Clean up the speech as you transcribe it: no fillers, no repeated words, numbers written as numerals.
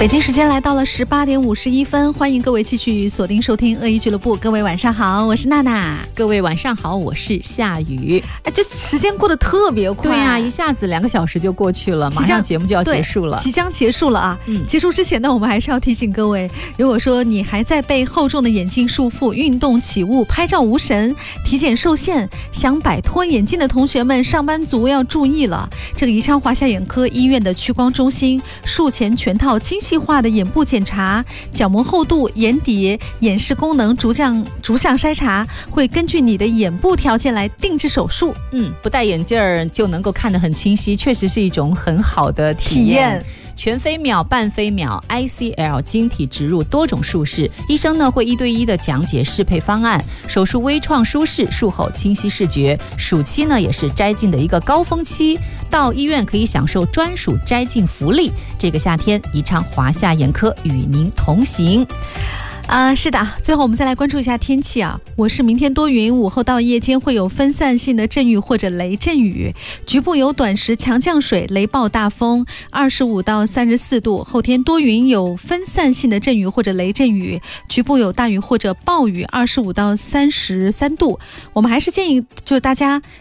北京时间来到了18点51分，欢迎各位继续锁定收听恶意俱乐部。各位晚上好，我是娜娜。 各位晚上好，我是夏雨。 这时间过得特别快， 对啊，一下子2个小时就过去了，马上节目就要结束了， 即将结束了啊！结束之前呢，我们还是要提醒各位，如果说你还在被厚重的眼镜束缚、运动起雾、拍照无神、体检受限，想摆脱眼镜的同学们，上班族要注意了。这个宜昌华夏眼科医院的屈光中心术前全套精细化的眼部检查、角膜厚度、眼底、眼视功能逐项筛查，会根据你的眼部条件来定制手术。 不戴眼镜儿就能够看得很清晰，确实是一种很好的体验。全飞秒、半飞秒、ICL 晶体植入多种术式，医生呢会1对1的讲解适配方案，手术微创舒适，术后清晰视觉。暑期呢也是摘镜的一个高峰期，到医院可以享受专属摘镜福利。这个夏天，宜昌华夏眼科与您同行。 是的，最后我们再来关注一下天气啊。我市明天多云，午后到夜间会有分散性的阵雨或者雷阵雨，局部有短时强降水、雷暴大风，25到34度。后天多云，有分散性的阵雨或者雷阵雨，局部有大雨或者暴雨，25到33度。我们还是建议就是大家